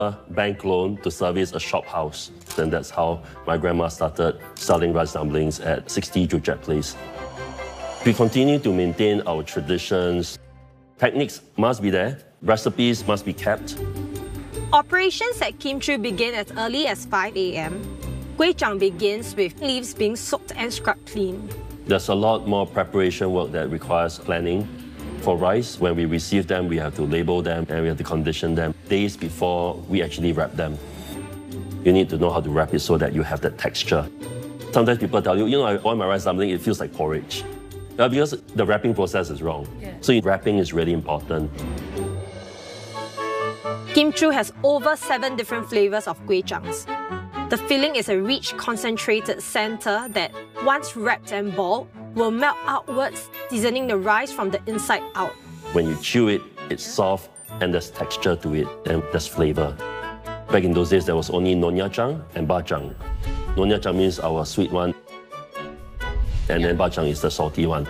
a bank loan to service a shop house. And that's how my grandma started selling rice dumplings at 60 Joo-Chiat Place. We continue to maintain our traditions. Techniques must be there. Recipes must be kept. Operations at Kim Chu begin as early as 5 a.m. Kway Chang begins with leaves being soaked and scrubbed clean. There's a lot more preparation work that requires planning. For rice, when we receive them, we have to label them and we have to condition them days before we actually wrap them. You need to know how to wrap it so that you have that texture. Sometimes people tell you, I want my rice dumpling, it feels like porridge. Because the wrapping process is wrong. Yeah. So wrapping is really important. Kim Chu has over 7 different flavors of Kway Changs. The filling is a rich, concentrated center that, once wrapped and balled, will melt outwards, seasoning the rice from the inside out. When you chew it, it's soft and there's texture to it and there's flavor. Back in those days, there was only Nonya Chang and Ba Chang. Nonya Chang means our sweet one, and then Ba Chang is the salty one.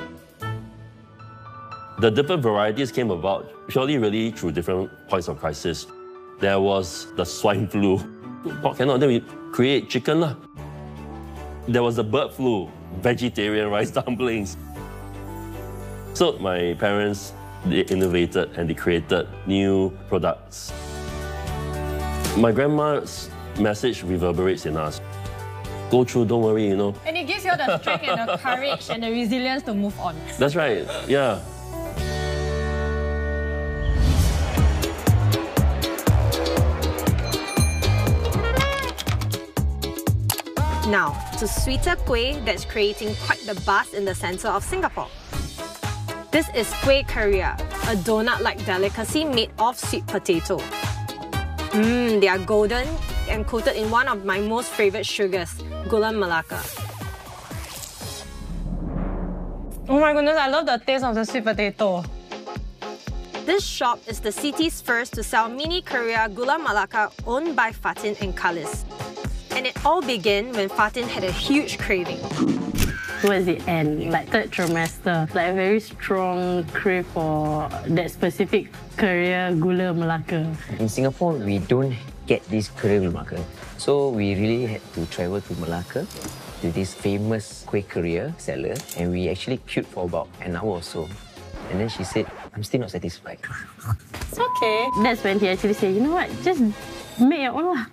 The different varieties came about purely really through different points of crisis. There was the swine flu. Pork cannot, then we create chicken lah. There was the bird flu, vegetarian rice dumplings. So my parents, they innovated and they created new products. My grandma's message reverberates in us. Go through, don't worry, And it gives you the strength and the courage and the resilience to move on. That's right, yeah. Now, to sweeter kueh that's creating quite the buzz in the centre of Singapore. This is kueh keria, a donut-like delicacy made of sweet potato. They are golden and coated in one of my most favourite sugars, Gula Melaka. Oh my goodness, I love the taste of the sweet potato. This shop is the city's first to sell mini keria Gula Melaka owned by Fatin and Khalis. And it all began when Fatin had a huge craving. Towards the end, like 3rd trimester, like a very strong crave for that specific keria Gula Melaka. In Singapore, we don't get this keria Gula Melaka. So we really had to travel to Malacca to this famous kueh keria seller, and we actually queued for about an hour or so. And then she said, I'm still not satisfied. It's okay. That's when he actually said, you know what, just make your own lah.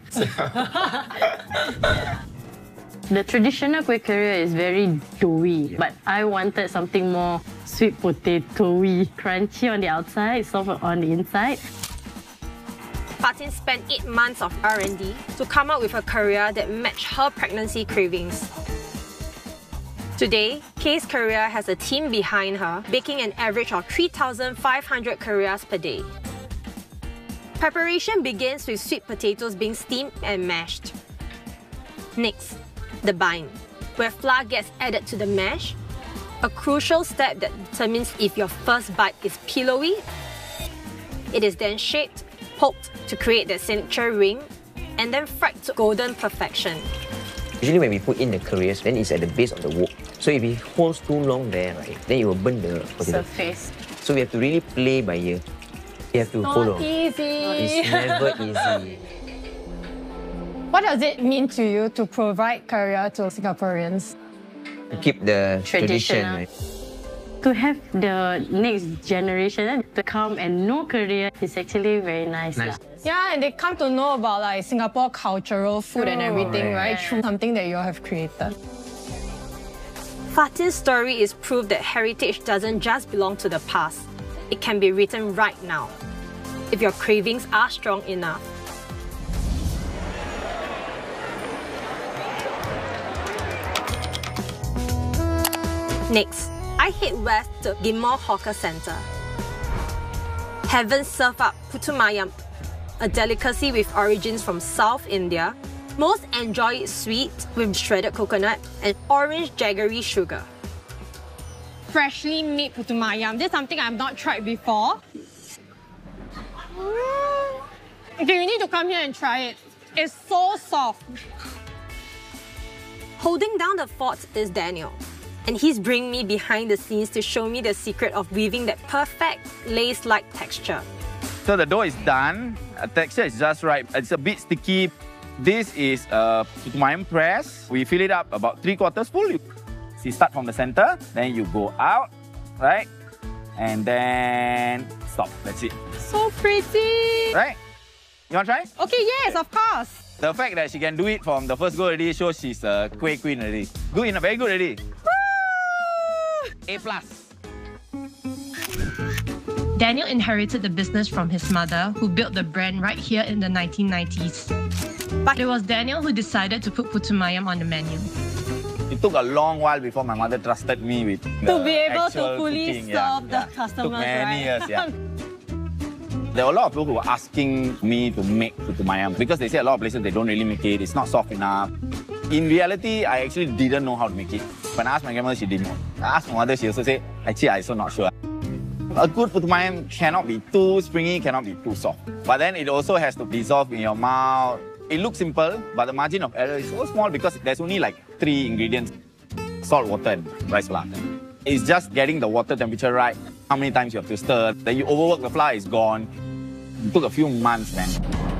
The traditional kueh keria is very doughy, but I wanted something more sweet potato-y, crunchy on the outside, soft on the inside. Fatin spent 8 months of R&D to come up with a keria that matched her pregnancy cravings. Today, Kay's Keria has a team behind her, baking an average of 3,500 kerias per day. Preparation begins with sweet potatoes being steamed and mashed. Next, the bind, where flour gets added to the mash, a crucial step that determines if your first bite is pillowy. It is then shaped, poked to create the signature ring, and then fried to golden perfection. Usually when we put in the kerias, then it's at the base of the wok. So if it holds too long there, right, then it will burn the potato. Surface. So we have to really play by ear. You have to follow. Not easy. It's never easy. What does it mean to you to provide keria to Singaporeans? To keep the tradition, right? To have the next generation to come and know Korea is actually very nice. Yeah, and they come to know about like Singapore cultural food and everything, right? Through something that you have created. Fatin's story is proof that heritage doesn't just belong to the past. It can be written right now, if your cravings are strong enough. Next, I head west to Ghim Moh Hawker Centre. Heaven serve up putu mayam, a delicacy with origins from South India. Most enjoy it sweet with shredded coconut and orange jaggery sugar. Freshly made putu mayam. This is something I've not tried before. Okay, you need to come here and try it. It's so soft. Holding down the fort is Daniel, and he's bringing me behind the scenes to show me the secret of weaving that perfect lace-like texture. So the dough is done. Texture is just right. It's a bit sticky. This is a putu mayam press. We fill it up about 3/4 full. You start from the center, then you go out, right? And then stop. That's it. So pretty. Right? You want to try? Okay, yes, of course. The fact that she can do it from the first go already shows she's a kueh queen already. Good, very good already. A+. Daniel inherited the business from his mother, who built the brand right here in the 1990s. But it was Daniel who decided to put putu mayam on the menu. It took a long while before my mother trusted me with To be able to actual fully cooking, serve the Took customers, many right? years, yeah. There were a lot of people who were asking me to make putu mayam because they say a lot of places they don't really make it, it's not soft enough. In reality, I actually didn't know how to make it. When I asked my grandmother, she didn't know. I asked my mother, she also said, actually, I'm also not sure. A good putu mayam cannot be too springy, cannot be too soft. But then it also has to dissolve in your mouth. It looks simple, but the margin of error is so small because there's only like 3 ingredients: salt, water, and rice flour. It's just getting the water temperature right, how many times you have to stir. Then you overwork, the flour is gone. It took a few months, man.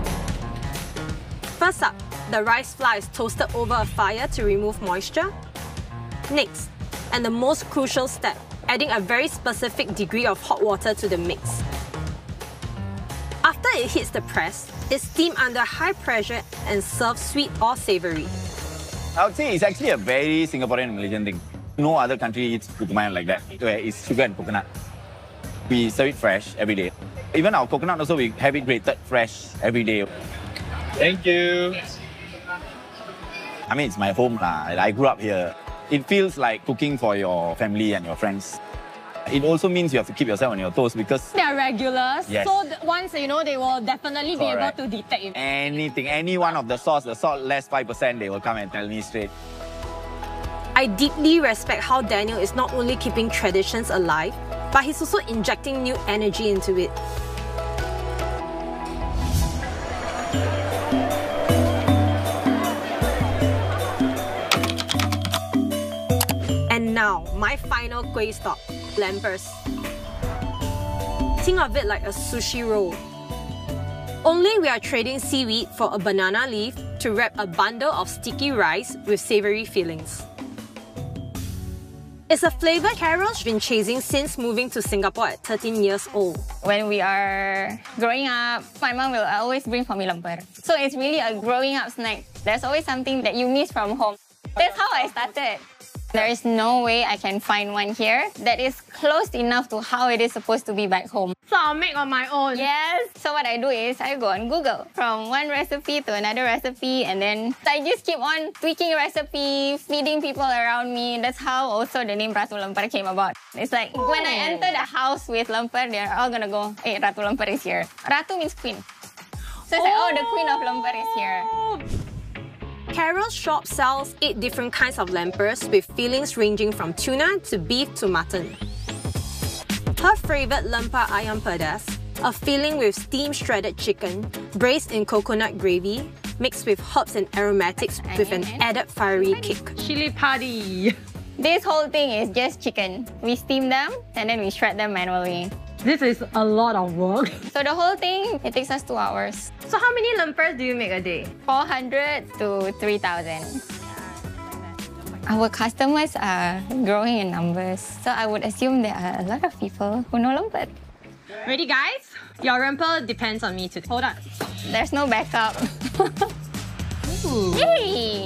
First up, the rice flour is toasted over a fire to remove moisture. Next, and the most crucial step, adding a very specific degree of hot water to the mix. After it hits the press, it's steamed under high pressure and served sweet or savoury. I would say it's actually a very Singaporean and Malaysian thing. No other country eats putu mayam like that, where it's sugar and coconut. We serve it fresh every day. Even our coconut also, we have it grated fresh every day. Thank you. I mean, it's my home lah. I grew up here. It feels like cooking for your family and your friends. It also means you have to keep yourself on your toes because They are regulars, Yes. so once they will definitely be able Correct. to detect it. anything, any one of the sauce, the salt less 5%, they will come and tell me straight. I deeply respect how Daniel is not only keeping traditions alive, but he's also injecting new energy into it. And now, my final kueh stop, lempers. Think of it like a sushi roll. Only we are trading seaweed for a banana leaf to wrap a bundle of sticky rice with savoury fillings. It's a flavour Carol's been chasing since moving to Singapore at 13 years old. When we are growing up, my mom will always bring for me lemper. So it's really a growing up snack. There's always something that you miss from home. That's how I started. There is no way I can find one here that is close enough to how it is supposed to be back home. So I'll make on my own. Yes. So what I do is I go on Google from one recipe to another recipe, and then I just keep on tweaking recipe, feeding people around me. That's how also the name Ratu Lemper came about. It's like when I enter the house with lemper, they're all gonna go, hey, Ratu Lemper is here. Ratu means queen. So it's like, oh, the queen of lemper is here. Carol's shop sells 8 different kinds of lempers with fillings ranging from tuna to beef to mutton. Her favourite lemper ayam pedas, a filling with steamed shredded chicken, braised in coconut gravy, mixed with herbs and aromatics with an added fiery kick. Chili padi. This whole thing is just chicken. We steam them and then we shred them manually. This is a lot of work. So the whole thing, it takes us 2 hours. So how many lempers do you make a day? 400 to 3,000. Our customers are growing in numbers. So I would assume there are a lot of people who know lemper. Ready, guys? Your lemper depends on me today. Hold on. There's no backup. Yay!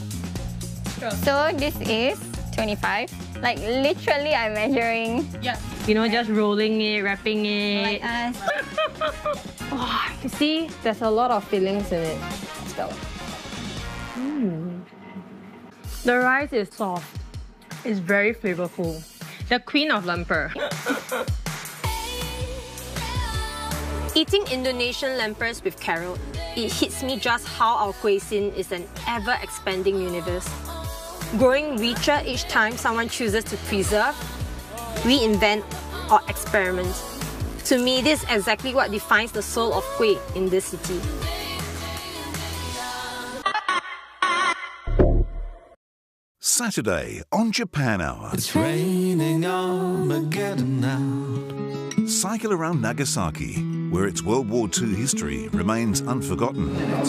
So this is 25. Like literally I'm measuring. Yeah. You know, just rolling it, wrapping it. Like us. Oh, you see, there's a lot of fillings in it. Let's go. The rice is soft. It's very flavorful. The queen of lemper. Eating Indonesian lempers with Carol, it hits me just how our cuisine is an ever-expanding universe. Growing richer each time someone chooses to preserve, reinvent, or experiment. To me, this is exactly what defines the soul of kueh in this city. Saturday on Japan Hour. It's raining Armageddon out. Cycle around Nagasaki, where its World War II history remains unforgotten.